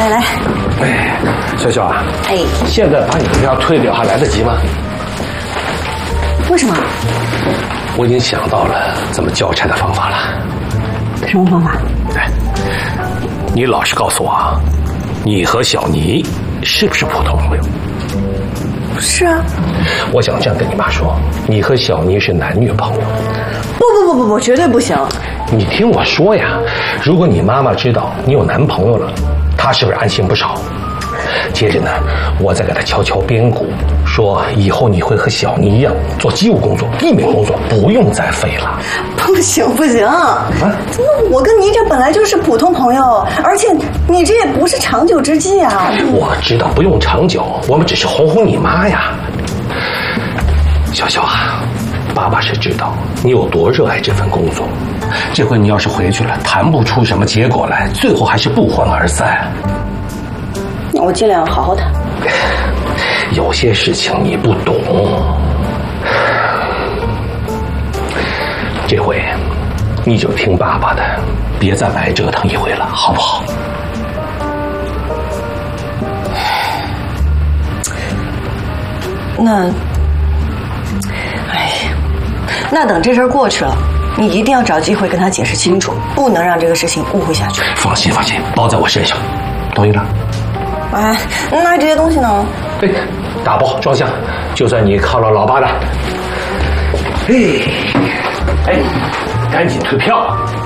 来。 哎，小小啊， 哎， 现在把你的票退掉还来得及吗？ 为什么？ 我已经想到了怎么交差的方法了。 什么方法？ 哎，你老实告诉我啊，你和小妮是不是普通朋友？ 是啊。 我想这样跟你妈说，你和小妮是男女朋友。 不，绝对不行。 你听我说呀，如果你妈妈知道你有男朋友了，她是不是安心不少？接着呢，我再给她敲敲边鼓，说以后你会和小妮一样做机务工作、地面工作，不用再飞了。 不行，怎么我跟你这本来就是普通朋友，而且你这也不是长久之计啊。 我知道不用长久，我们只是哄哄你妈呀。小小啊，爸爸是知道你有多热爱这份工作，这回你要是回去了，谈不出什么结果来，最后还是不欢而散。 我尽量好好谈。 有些事情你不懂，这回你就听爸爸的，别再白折腾一回了，好不好？ 那等这事儿过去了，你一定要找机会跟他解释清楚，不能让这个事情误会下去。 放心，包在我身上，同意了？ 哎，那这些东西呢？ 对，打包装箱，就算你犒劳老爸的。哎，赶紧退票！